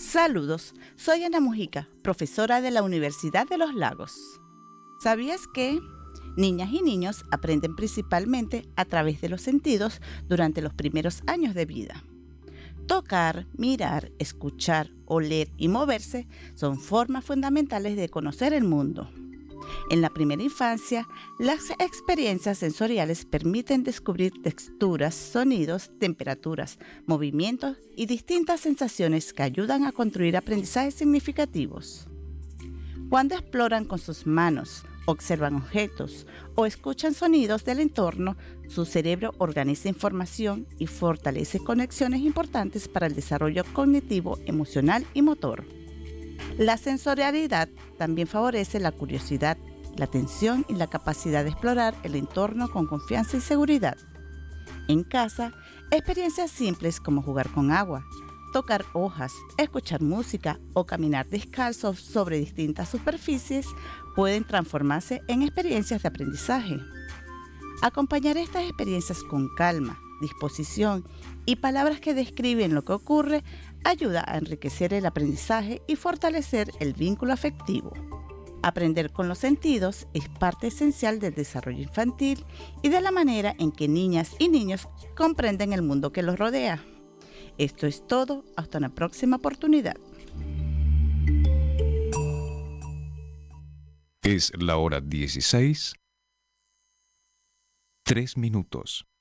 Saludos, soy Ana Mujica, profesora de la Universidad de los Lagos. ¿Sabías que niñas y niños aprenden principalmente a través de los sentidos durante los primeros años de vida? Tocar, mirar, escuchar, oler y moverse son formas fundamentales de conocer el mundo. En la primera infancia, las experiencias sensoriales permiten descubrir texturas, sonidos, temperaturas, movimientos y distintas sensaciones que ayudan a construir aprendizajes significativos. Cuando exploran con sus manos, observan objetos o escuchan sonidos del entorno, su cerebro organiza información y fortalece conexiones importantes para el desarrollo cognitivo, emocional y motor. La sensorialidad también favorece la curiosidad, la atención y la capacidad de explorar el entorno con confianza y seguridad. En casa, experiencias simples como jugar con agua, tocar hojas, escuchar música o caminar descalzo sobre distintas superficies pueden transformarse en experiencias de aprendizaje. Acompañar estas experiencias con calma, disposición y palabras que describen lo que ocurre ayuda a enriquecer el aprendizaje y fortalecer el vínculo afectivo. Aprender con los sentidos es parte esencial del desarrollo infantil y de la manera en que niñas y niños comprenden el mundo que los rodea. Esto es todo, hasta una próxima oportunidad. Es la hora 16:03.